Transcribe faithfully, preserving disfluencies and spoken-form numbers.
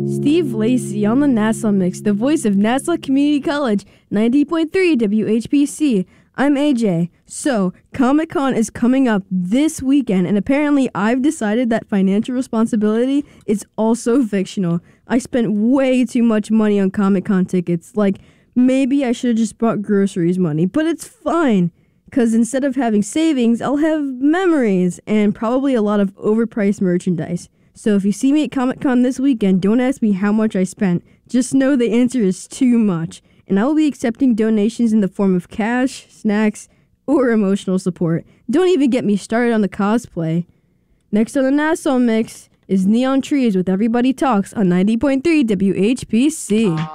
Steve Lacey on the Nassau Mix, the voice of Nassau Community College, ninety point three W H P C. I'm A J. So, Comic-Con is coming up this weekend, and apparently I've decided that financial responsibility is also fictional. I spent way too much money on Comic-Con tickets. Like, maybe I should have just bought groceries money, but it's fine. Because instead of having savings, I'll have memories and probably a lot of overpriced merchandise. So if you see me at Comic-Con this weekend, don't ask me how much I spent. Just know the answer is too much. And I will be accepting donations in the form of cash, snacks, or emotional support. Don't even get me started on the cosplay. Next on the Nassau Mix is Neon Trees with Everybody Talks on ninety point three W H P C.